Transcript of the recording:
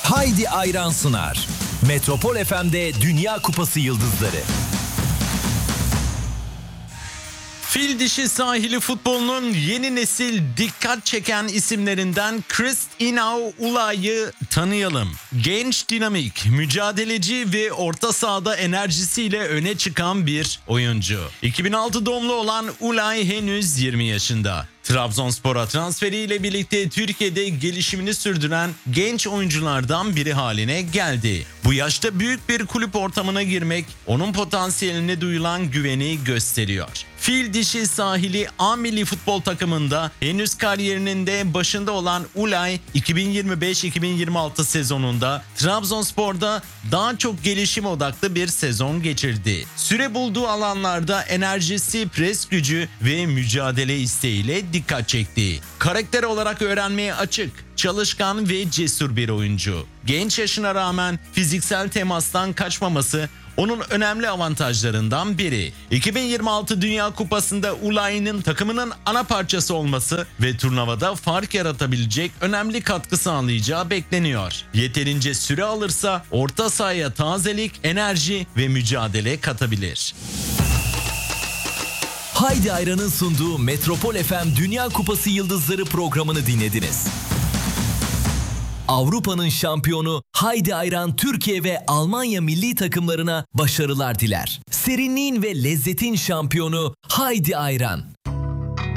Haydi Ayran sunar. Metropol FM'de Dünya Kupası Yıldızları. Fil dişi sahili futbolunun yeni nesil dikkat çeken isimlerinden Kristina Ulay'ı tanıyalım. Genç, dinamik, mücadeleci ve orta sahada enerjisiyle öne çıkan bir oyuncu. 2006 doğumlu olan Ulay henüz 20 yaşında. Trabzonspor'a transferiyle birlikte Türkiye'de gelişimini sürdüren genç oyunculardan biri haline geldi. Bu yaşta büyük bir kulüp ortamına girmek onun potansiyeline duyulan güveni gösteriyor. Fil dişi sahili A milli futbol takımında henüz kariyerinin de başında olan Ulay 2025-2026 sezonunda Trabzonspor'da daha çok gelişim odaklı bir sezon geçirdi. Süre bulduğu alanlarda enerjisi, pres gücü ve mücadele isteğiyle dikkat çekti. Karakter olarak öğrenmeye açık, çalışkan ve cesur bir oyuncu. Genç yaşına rağmen fiziksel temastan kaçmaması onun önemli avantajlarından biri. 2026 Dünya Kupası'nda Ulay'ın takımının ana parçası olması ve turnuvada fark yaratabilecek önemli katkı sağlayacağı bekleniyor. Yeterince süre alırsa orta sahaya tazelik, enerji ve mücadele katabilir. Haydi Ayran'ın sunduğu Metropol FM Dünya Kupası Yıldızları programını dinlediniz. Avrupa'nın şampiyonu Haydi Ayran Türkiye ve Almanya milli takımlarına başarılar diler. Serinliğin ve lezzetin şampiyonu Haydi Ayran.